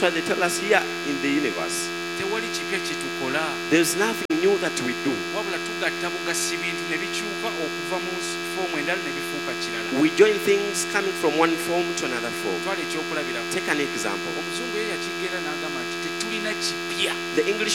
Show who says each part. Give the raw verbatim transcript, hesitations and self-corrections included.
Speaker 1: But they tell us here in the universe,
Speaker 2: tewali kipya kitukola.
Speaker 1: there's nothing new that we do.
Speaker 2: Wabula tugatta bugasi bintu ne bikyuka okuva mu form endala ne bifuuka kirala.
Speaker 1: We join things coming from one form to another form.
Speaker 2: Twali ekyokulabirako.
Speaker 1: Take an example.
Speaker 2: Omuzungu ye yakigera n'agamba nti tetulina kipya.
Speaker 1: The English